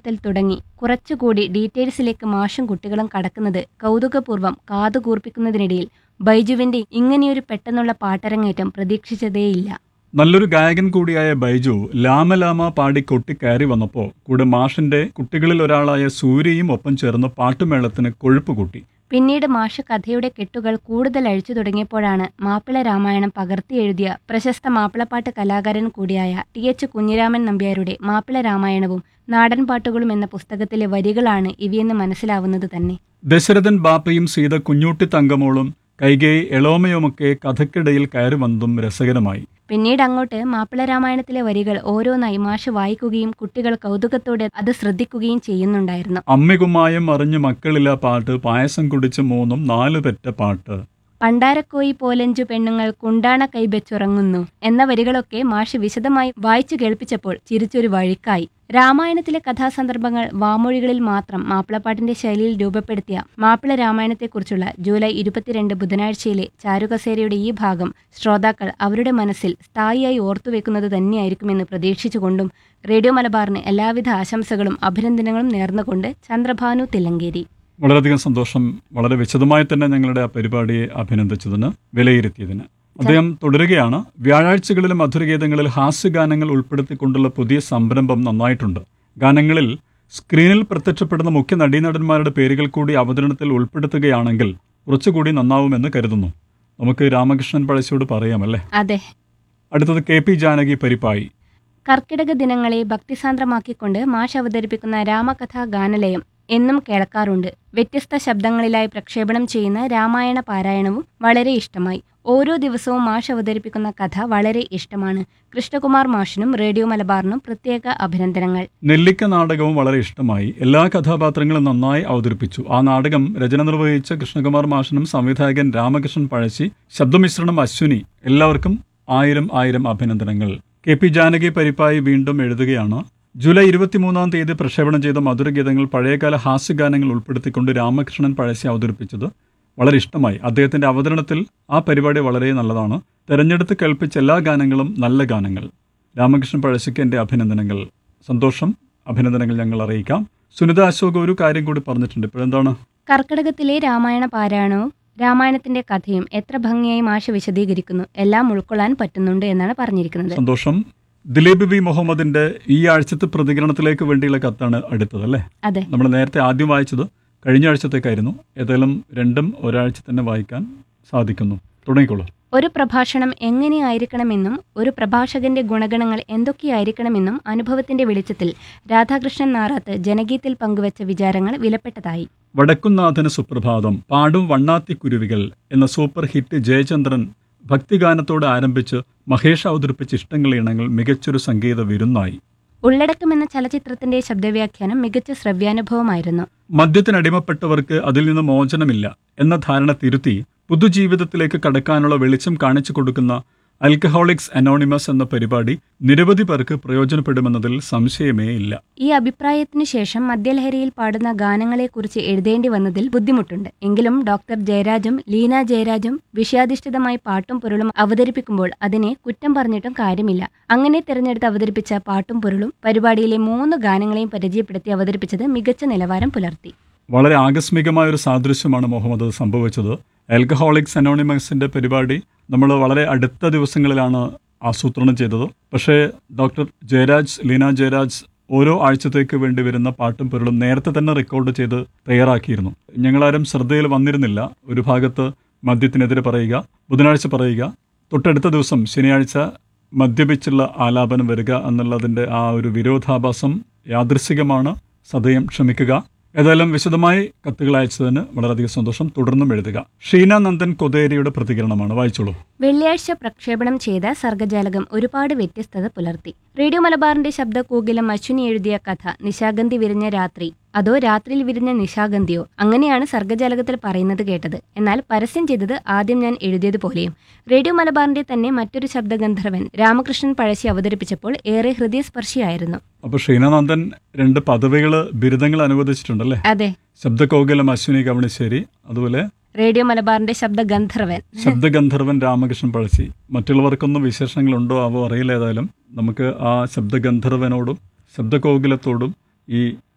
വിലയിരുത്തൽ തുടങ്ങി കുറച്ചുകൂടി ഡീറ്റെയിൽസിലേക്ക് മാഷും കുട്ടികളും കടക്കുന്നത് കൗതുകപൂർവ്വം കാതുകൂർപ്പിക്കുന്നതിനിടയിൽ ബൈജുവിന്റെ ഇങ്ങനെയൊരു പെട്ടെന്നുള്ള പാട്ടരങ്ങേറ്റം പ്രതീക്ഷിച്ചതേയില്ല. നല്ലൊരു ഗായകൻ കൂടിയായ ബൈജു ലാമ ലാമ പാടി കൊട്ടിക്കയറി വന്നപ്പോൾ കൂടെ മാഷിന്റെ കുട്ടികളിൽ ഒരാളായ സൂര്യയും ഒപ്പം ചേർന്ന് പാട്ടുമേളത്തിന് കൊഴുപ്പ് കൂട്ടി. പിന്നീട് മാഷ് കഥയുടെ കെട്ടുകൾ കൂടുതൽ അഴിച്ചു തുടങ്ങിയപ്പോഴാണ് മാപ്പിള രാമായണം പകർത്തിയെഴുതിയ പ്രശസ്ത മാപ്പിളപ്പാട്ട് കലാകാരൻ കൂടിയായ ടി.എച്ച്. കുഞ്ഞിരാമൻ നമ്പ്യാരുടെ മാപ്പിള രാമായണവും നാടൻപാട്ടുകളും എന്ന പുസ്തകത്തിലെ വരികളാണ് ഇവയെന്ന് മനസ്സിലാവുന്നത് തന്നെ. ദശരഥൻ ബാപ്പയും സീത കുഞ്ഞൂട്ടി തങ്കമോളും കൈകേയി എളോമയുമൊക്കെ കഥയ്ക്കിടയിൽ കയറി വന്നതും രസകരമായി. പിന്നീട് അങ്ങോട്ട് മാപ്പിള രാമായണത്തിലെ വരികൾ ഓരോന്നായി മാഷ് വായിക്കുകയും കുട്ടികൾ കൗതുകത്തോടെ അത് ശ്രദ്ധിക്കുകയും ചെയ്യുന്നുണ്ടായിരുന്നു. അമ്മികുമ്മായം അറിഞ്ഞു മക്കളില്ല പാട്ട്, പായസം കുടിച്ച് 3 4 പെറ്റ പാട്ട്, പണ്ടാരക്കോയി പോലഞ്ചു പെണ്ണുങ്ങൾ കുണ്ടാണ കൈബെച്ചുറങ്ങുന്നു എന്ന വരികളൊക്കെ മാഷ് വിശദമായി വായിച്ചു കേൾപ്പിച്ചപ്പോൾ ചിരിച്ചൊരു വഴിക്കായി. രാമായണത്തിലെ കഥാസന്ദർഭങ്ങൾ വാമൊഴികളിൽ മാത്രം മാപ്പിളപ്പാട്ടിന്റെ ശൈലിയിൽ രൂപപ്പെടുത്തിയ മാപ്പിള രാമായണത്തെക്കുറിച്ചുള്ള ജൂലൈ 22 ബുധനാഴ്ചയിലെ ചാരുകസേരയുടെ ഈ ഭാഗം ശ്രോതാക്കൾ അവരുടെ മനസ്സിൽ സ്ഥായിയായി ഓർത്തുവെക്കുന്നത് തന്നെയായിരിക്കുമെന്ന് പ്രതീക്ഷിച്ചുകൊണ്ടും റേഡിയോ മലബാറിന് എല്ലാവിധ ആശംസകളും അഭിനന്ദനങ്ങളും നേർന്നുകൊണ്ട് ചന്ദ്രഭാനു തില്ലങ്കേരി. വളരെയധികം സന്തോഷം. വളരെ വിശദമായി തന്നെ ഞങ്ങളുടെ ആ പരിപാടിയെ അഭിനന്ദിച്ചതിന്, വിലയിരുത്തിയതിന്. അദ്ദേഹം തുടരുകയാണ്. വ്യാഴാഴ്ചകളിലെ മധുരഗീതങ്ങളിൽ ഹാസ്യഗാനങ്ങൾ ഉൾപ്പെടുത്തിക്കൊണ്ടുള്ള പുതിയ സംരംഭം നന്നായിട്ടുണ്ട്. ഗാനങ്ങളിൽ സ്ക്രീനിൽ പ്രത്യക്ഷപ്പെടുന്ന മുഖ്യ നടീനടന്മാരുടെ പേരുകൾ കൂടി അവതരണത്തിൽ ഉൾപ്പെടുത്തുകയാണെങ്കിൽ കുറച്ചുകൂടി നന്നാവുമെന്ന് കരുതുന്നു. നമുക്ക് രാമകൃഷ്ണൻ പഴശ്ശിയോട് പറയാമല്ലേ? അതെ. അടുത്തത് കെ.പി. ജാനകി പരിപ്പായി. കർക്കിടക ദിനങ്ങളെ ഭക്തിസാന്ദ്രമാക്കിക്കൊണ്ട് മാഷ് അവതരിപ്പിക്കുന്ന രാമകഥാ ഗാനലയം എന്നും കേൾക്കാറുണ്ട്. വ്യത്യസ്ത ശബ്ദങ്ങളിലായി പ്രക്ഷേപണം ചെയ്യുന്ന രാമായണ പാരായണവും വളരെ ഇഷ്ടമായി. ഓരോ ദിവസവും മാഷ് അവതരിപ്പിക്കുന്ന കഥ വളരെ ഇഷ്ടമാണ്. കൃഷ്ണകുമാർ മാഷിനും റേഡിയോ മലബാറിനും പ്രത്യേക അഭിനന്ദനങ്ങൾ. നെല്ലിക്ക നാടകവും വളരെ ഇഷ്ടമായി. എല്ലാ കഥാപാത്രങ്ങളും നന്നായി അവതരിപ്പിച്ചു. ആ നാടകം രചന നിർവഹിച്ച കൃഷ്ണകുമാർ മാഷിനും സംവിധായകൻ രാമകൃഷ്ണൻ പഴശ്ശി, ശബ്ദമിശ്രണം അശ്വിനി, എല്ലാവർക്കും 1000 അഭിനന്ദനങ്ങൾ. കെ.പി. ജാനകി പരിപ്പായി വീണ്ടും എഴുതുകയാണ്. ജൂലൈ 23-ാം തീയതി പ്രക്ഷേപണം ചെയ്ത മധുരഗീതങ്ങൾ പഴയകാല ഹാസ്യഗാനങ്ങൾ ഉൾപ്പെടുത്തിക്കൊണ്ട് രാമകൃഷ്ണൻ പഴശ്ശി അവതരിപ്പിച്ചത് വളരെ ഇഷ്ടമായി. അദ്ദേഹത്തിന്റെ അവതരണത്തിൽ ആ പരിപാടി വളരെ നല്ലതാണ്. തെരഞ്ഞെടുത്ത് കേൾപ്പിച്ച എല്ലാ ഗാനങ്ങളും നല്ല ഗാനങ്ങൾ. രാമകൃഷ്ണൻ പഴശ്ശിക്ക് എൻ്റെ അഭിനന്ദനങ്ങൾ. സന്തോഷം. അഭിനന്ദനങ്ങൾ ഞങ്ങൾ അറിയിക്കാം. സുനിത അശോക് ഒരു കാര്യം കൂടി പറഞ്ഞിട്ടുണ്ട്. ഇപ്പോഴെന്താണ്? കർക്കിടകത്തിലെ രാമായണ പാരായണവും രാമായണത്തിന്റെ കഥയും എത്ര ഭംഗിയായി മാഷ് വിശദീകരിക്കുന്നു. എല്ലാം ഉൾക്കൊള്ളാൻ പറ്റുന്നുണ്ട് എന്നാണ് പറഞ്ഞിരിക്കുന്നത്. സന്തോഷം. ദിലീപ് വി മുഹമ്മദിന്റെ ഈ ആഴ്ചത്തെ പ്രതികരണത്തിലേക്ക് വേണ്ടിയുള്ള കത്താണ് അടുത്തത്, അല്ലേ? അതെ. നമ്മൾ നേരത്തെ ആദ്യം വായിച്ചത് കഴിഞ്ഞ ആഴ്ചത്തേക്കായിരുന്നു. ഏതായാലും രണ്ടും ഒരാഴ്ച തന്നെ വായിക്കാൻ സാധിക്കുന്നു. തുടങ്ങിക്കോളൂ. ഒരു പ്രഭാഷണം എങ്ങനെയായിരിക്കണമെന്നും ഒരു പ്രഭാഷകന്റെ ഗുണഗണങ്ങൾ എന്തൊക്കെയായിരിക്കണമെന്നും അനുഭവത്തിന്റെ വെളിച്ചത്തിൽ രാധാകൃഷ്ണൻ നാറാത്ത് ജനഗീത്തിൽ പങ്കുവച്ച വിചാരങ്ങൾ വിലപ്പെട്ടതായി. വടക്കുംനാഥന് സുപ്രഭാതം, പാടും വണ്ണാത്തിക്കുരുവികൾ എന്ന സൂപ്പർ ഹിറ്റ് ജയചന്ദ്രൻ ഭക്തിഗാനത്തോട് ആരംഭിച്ച് മഹേഷ് അവതരിപ്പിച്ച ഇഷ്ടങ്ങൾ ഇണങ്ങൾ മികച്ചൊരു സംഗീത വിരുന്നായി. ഉള്ളടക്കം എന്ന ചലച്ചിത്രത്തിന്റെ ശബ്ദവ്യാഖ്യാനം മികച്ച ശ്രവ്യാനുഭവമായിരുന്നു. മദ്യത്തിനടിമപ്പെട്ടവർക്ക് അതിൽ നിന്ന് മോചനമില്ല എന്ന ധാരണ തിരുത്തി പുതുജീവിതത്തിലേക്ക് കടക്കാനുള്ള വെളിച്ചം കാണിച്ചു കൊടുക്കുന്ന ആൽക്കഹോളിക്സ് അനോണിമസ് എന്ന പരിപാടി നിരവധി പേർക്ക് പ്രയോജനപ്പെടുമെന്നതിൽ സംശയമേ ഇല്ല. ഈ അഭിപ്രായത്തിനു ശേഷം മദ്യലഹരിയിൽ പാടുന്ന ഗാനങ്ങളെക്കുറിച്ച് എഴുതേണ്ടി വന്നതിൽ ബുദ്ധിമുട്ടുണ്ട്. എങ്കിലും ഡോക്ടർ ജയരാജും ലീന ജയരാജും വിഷയാധിഷ്ഠിതമായി പാട്ടും പൊരുളും അവതരിപ്പിക്കുമ്പോൾ അതിനെ കുറ്റം പറഞ്ഞിട്ടും കാര്യമില്ല. അങ്ങനെ തിരഞ്ഞെടുത്ത് അവതരിപ്പിച്ച പാട്ടും പൊരുളും പരിപാടിയിലെ 3 ഗാനങ്ങളെയും പരിചയപ്പെടുത്തി അവതരിപ്പിച്ചത് മികച്ച നിലവാരം പുലർത്തി. വളരെ ആകസ്മികമായ ഒരു സാദൃശ്യമാണ് മുഹമ്മദ് സംഭവിച്ചത്. ആൽക്കഹോളിക്സ് അനോണിമസിന്റെ പരിപാടി നമ്മൾ വളരെ അടുത്ത ദിവസങ്ങളിലാണ് ആസൂത്രണം ചെയ്തത്. പക്ഷേ ഡോക്ടർ ജയരാജ്, ലീന ജയരാജ് ഓരോ ആഴ്ചത്തേക്ക് വേണ്ടി വരുന്ന പാട്ടും പൊരുളും നേരത്തെ തന്നെ റെക്കോർഡ് ചെയ്ത് തയ്യാറാക്കിയിരുന്നു. ഞങ്ങളാരും ശ്രദ്ധയിൽ വന്നിരുന്നില്ല. ഒരു ഭാഗത്ത് മദ്യത്തിനെതിരെ പറയുക, ബുധനാഴ്ച പറയുക, തൊട്ടടുത്ത ദിവസം ശനിയാഴ്ച മദ്യപിച്ചുള്ള ആലാപനം വരിക എന്നുള്ളതിൻ്റെ ആ ഒരു വിരോധാഭാസം യാദൃശ്ചികമാണ്. സദയം ക്ഷമിക്കുക. ഏതായാലും വിശദമായി കത്തുകൾ അയച്ചതിന് വളരെയധികം സന്തോഷം. തുടർന്നും എഴുതുക. ഷീന നന്ദൻ കൊതേരിയുടെ പ്രതികരണമാണ്. വായിച്ചോളൂ. വെള്ളിയാഴ്ച പ്രക്ഷേപണം ചെയ്ത സർഗജാലകം ഒരുപാട് വ്യത്യസ്തത പുലർത്തി. റേഡിയോ മലബാറിന്റെ ശബ്ദകൂകിലം അശ്വിനി എഴുതിയ കഥ നിശാഗന്ധി വിരിഞ്ഞ രാത്രി, അതോ രാത്രിയിൽ വിരിഞ്ഞ നിശാഗന്ധിയോ, അങ്ങനെയാണ് സർഗജാലകത്തിൽ പറയുന്നത് കേട്ടത്. എന്നാൽ പരസ്യം ചെയ്തത് ആദ്യം ഞാൻ എഴുതിയതുപോലെയും. റേഡിയോ മലബാറിന്റെ തന്നെ മറ്റൊരു ശബ്ദഗന്ധർവൻ രാമകൃഷ്ണൻ പഴശ്ശി അവതരിപ്പിച്ചപ്പോൾ ഏറെ ഹൃദയസ്പർശിയായിരുന്നു. അപ്പൊ ഷീനാനന്ദൻ 2 പദവികള്, ബിരുദങ്ങൾ അനുവദിച്ചിട്ടുണ്ടല്ലേ? അതെ. ശബ്ദകൗകിലം അശ്വിനി കവണിശ്ശേരി, അതുപോലെ റേഡിയോ മലബാറിന്റെ ശബ്ദഗന്ധർവൻ രാമകൃഷ്ണൻ പഴശ്ശി. മറ്റുള്ളവർക്കൊന്നും വിശേഷങ്ങളുണ്ടോ അവ അറിയില്ല. ഏതായാലും നമുക്ക് ആ ശബ്ദഗന്ധർവനോടും ശബ്ദകൗകിലത്തോടും ഈ